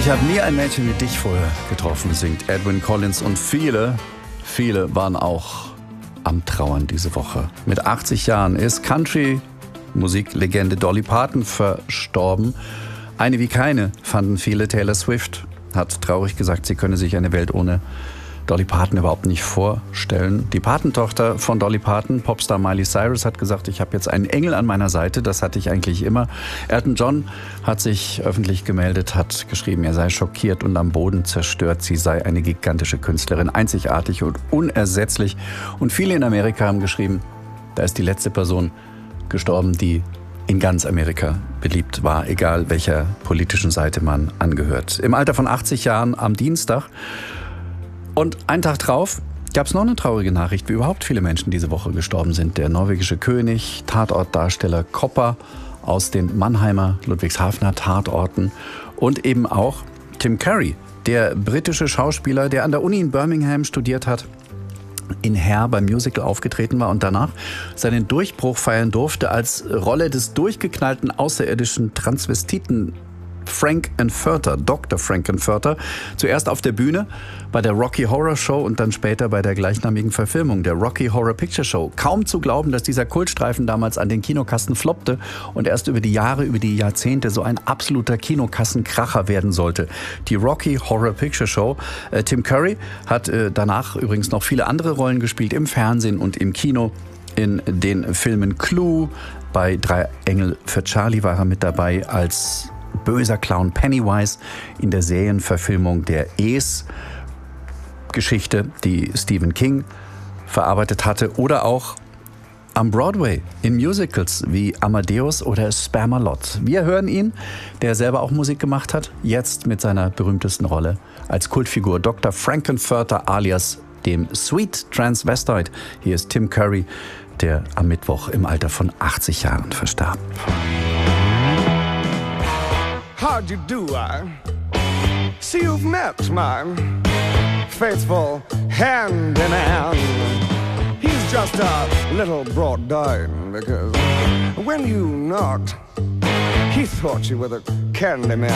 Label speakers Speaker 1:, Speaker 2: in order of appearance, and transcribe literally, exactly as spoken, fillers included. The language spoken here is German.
Speaker 1: Ich habe nie ein Mädchen wie dich vorher getroffen, singt Edwyn Collins. Und viele, viele waren auch am Trauern diese Woche. Mit achtzig Jahren ist Country-Musiklegende Dolly Parton verstorben. Eine wie keine, fanden viele. Taylor Swift hat traurig gesagt, sie könne sich eine Welt ohne Dolly Parton überhaupt nicht vorstellen. Die Patentochter von Dolly Parton, Popstar Miley Cyrus, hat gesagt, ich habe jetzt einen Engel an meiner Seite, das hatte ich eigentlich immer. Elton John hat sich öffentlich gemeldet, hat geschrieben, er sei schockiert und am Boden zerstört. Sie sei eine gigantische Künstlerin, einzigartig und unersetzlich. Und viele in Amerika haben geschrieben, da ist die letzte Person gestorben, die in ganz Amerika beliebt war, egal welcher politischen Seite man angehört. Im Alter von achtzig Jahren am Dienstag. Und einen Tag drauf gab es noch eine traurige Nachricht, wie überhaupt viele Menschen diese Woche gestorben sind. Der norwegische König, Tatortdarsteller Kopper aus den Mannheimer, Ludwigshafener Tatorten und eben auch Tim Curry, der britische Schauspieler, der an der Uni in Birmingham studiert hat, in Hair beim Musical aufgetreten war und danach seinen Durchbruch feiern durfte als Rolle des durchgeknallten außerirdischen Transvestiten Frank-N-Furter, Doktor Frank-N-Furter, zuerst auf der Bühne bei der Rocky Horror Show und dann später bei der gleichnamigen Verfilmung der Rocky Horror Picture Show. Kaum zu glauben, dass dieser Kultstreifen damals an den Kinokassen floppte und erst über die Jahre, über die Jahrzehnte so ein absoluter Kinokassenkracher werden sollte. Die Rocky Horror Picture Show. Äh, Tim Curry hat äh, danach übrigens noch viele andere Rollen gespielt im Fernsehen und im Kino. In den Filmen Clue, bei Drei Engel für Charlie war er mit dabei als böser Clown Pennywise, in der Serienverfilmung der Es-Geschichte, die Stephen King verarbeitet hatte, oder auch am Broadway in Musicals wie Amadeus oder Spamalot. Wir hören ihn, der selber auch Musik gemacht hat, jetzt mit seiner berühmtesten Rolle als Kultfigur Doktor Frank-N-Furter alias dem Sweet Transvestite. Hier ist Tim Curry, der am Mittwoch im Alter von achtzig Jahren verstarb.
Speaker 2: How'd you do? I see you've met my faithful hand in hand. He's just a little brought down because when you knocked, he thought you were the candy man.